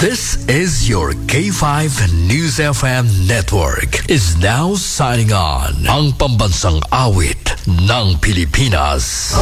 This is your K5 News FM network is now signing on. Ang pambansang awit ng Pilipinas.